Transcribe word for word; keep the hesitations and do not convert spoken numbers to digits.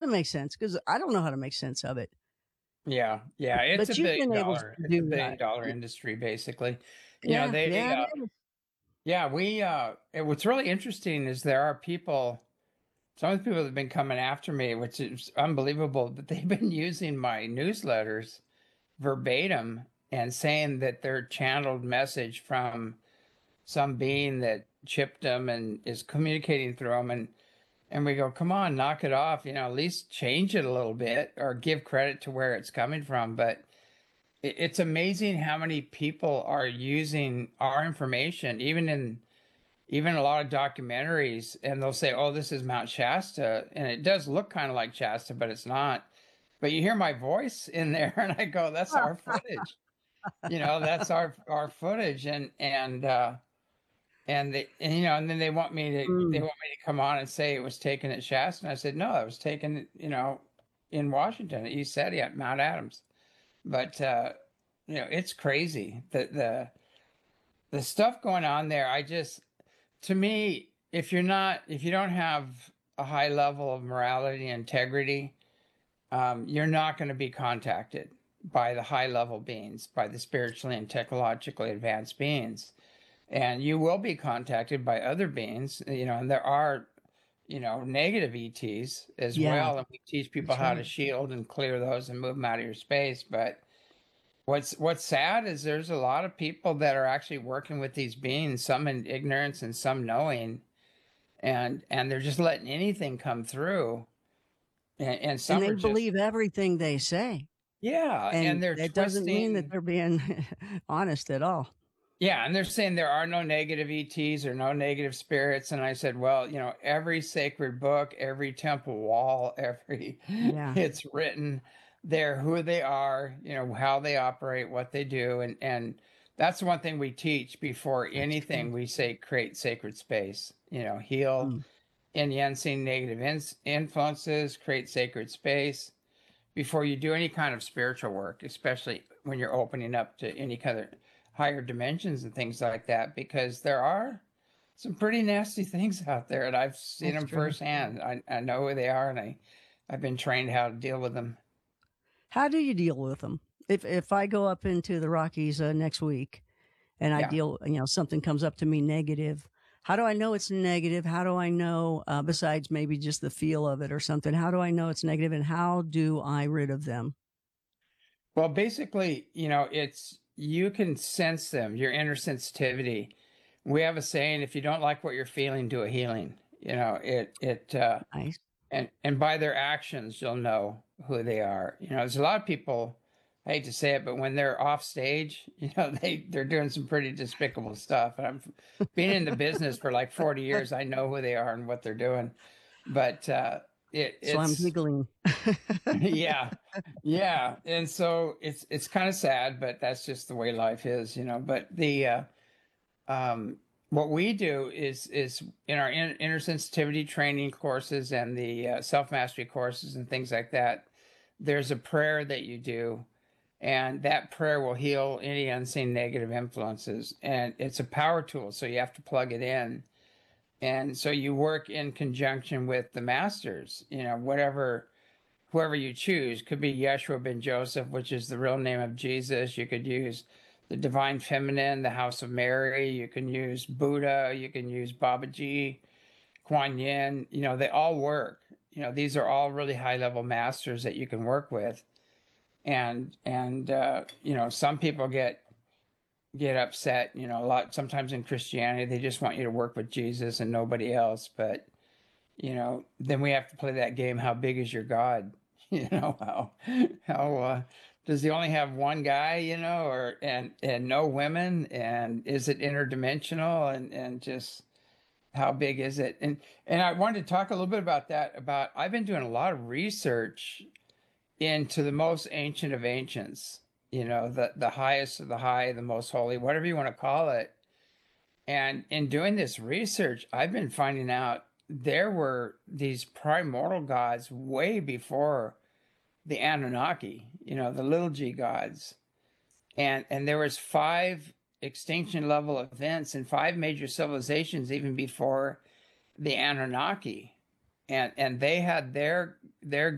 make sense because I don't know how to make sense of it. Yeah, yeah, it's a But you've billion been able to dollar it's a do billion that. dollar Y industry, basically. You know, Yeah, they, yeah, it uh is. yeah, we, uh and what's really interesting is there are people some of the people that have been coming after me, which is unbelievable, but they've been using my newsletters verbatim and saying that they're channeled message from some being that chipped them and is communicating through them. And and we go, come on, knock it off, you know, at least change it a little bit or give credit to where it's coming from. But it, it's amazing how many people are using our information, even in even a lot of documentaries, and they'll say, oh, this is Mount Shasta, and it does look kind of like Shasta, but it's not. But you hear my voice in there, and I go, that's our footage. You know, that's our our footage. And and uh and they and, you know, and then they want me to they Mm, want me to come on and say it was taken at Shasta. And I said, no, it was taken, you know, in Washington at East City at Mount Adams. But uh, you know, it's crazy. The the the stuff going on there, I just to me, if you're not if you don't have a high level of morality and integrity, um, you're not going to be contacted by the high level beings, by the spiritually and technologically advanced beings. And you will be contacted by other beings, you know, and there are, you know, negative E Ts as yeah, well. And we teach people that's how to right. shield and clear those and move them out of your space. But what's what's sad is there's a lot of people that are actually working with these beings, some in ignorance and some knowing, and and they're just letting anything come through. And, and And some they are just, believe everything they say, yeah, and and they're it doesn't mean that twisting. they're being honest at all. Yeah, and they're saying there are no negative E Ts or no negative spirits. And I said, well, you know, every sacred book, every temple wall, every Yeah, it's written there who they are, you know, how they operate, what they do. And and that's one thing we teach before that's anything. true. We say create sacred space, you know, heal Mm, any unseen negative in influences, create sacred space before you do any kind of spiritual work, especially when you're opening up to any kind of higher dimensions and things like that, because there are some pretty nasty things out there, and I've seen that's them true. firsthand. I, I know who they are, and I, I've been trained how to deal with them. How do you deal with them? If if I go up into the Rockies uh, next week and I Yeah. deal, you know, something comes up to me negative, how do I know it's negative? How do I know, uh, besides maybe just the feel of it or something, how do I know it's negative and how do I rid of them? Well, basically, you know, it's you can sense them, your inner sensitivity. We have a saying, if you don't like what you're feeling, do a healing. You know, it it uh Nice. and and by their actions you'll know who they are. You know, there's a lot of people, I hate to say it, but when they're off stage, you know, they they're doing some pretty despicable stuff. And I'm being in the business for like forty years, I know who they are and what they're doing. But uh it So I'm it's giggling. yeah. Yeah. And so it's it's kind of sad, but that's just the way life is, you know. But the uh um, what we do is is in our in, inner sensitivity training courses and the uh, self mastery courses and things like that. There's a prayer that you do, and that prayer will heal any unseen negative influences. And it's a power tool, so you have to plug it in. And so you work in conjunction with the masters. You know, whatever whoever you choose. Could be Yeshua ben Joseph, which is the real name of Jesus. You could use the Divine Feminine, the House of Mary. You can use Buddha. You can use Babaji, Kuan Yin. You know, they all work. You know, these are all really high level masters that you can work with. And and uh, you know, some people get get upset. You know, a lot sometimes in Christianity they just want you to work with Jesus and nobody else. But you know, then we have to play that game. How big is your God? You know, how how uh, does he only have one guy? You know, or and and no women? And is it interdimensional? And and just how big is it? And and I wanted to talk a little bit about that. About I've been doing a lot of research into the most ancient of ancients. You know, the the highest of the high, the most holy, whatever you want to call it. And in doing this research, I've been finding out there were these primordial gods way before the Anunnaki, you know, the little g gods. And and there was five extinction level events and five major civilizations even before the Anunnaki. And and they had their their